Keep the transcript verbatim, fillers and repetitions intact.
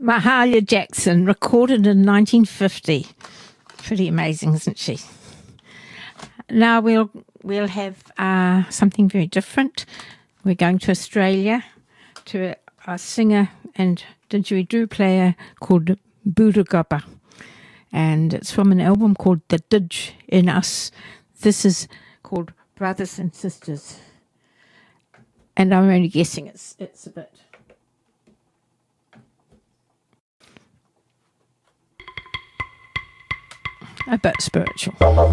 Mahalia Jackson, recorded in nineteen fifty. Pretty amazing, isn't she? Now we'll we'll have uh, something very different. We're going to Australia to a, a singer and didgeridoo player called Buddha Gubba. And it's from an album called The Didge in Us. This is called Brothers and Sisters. And I'm only guessing it's it's a bit. A bit spiritual.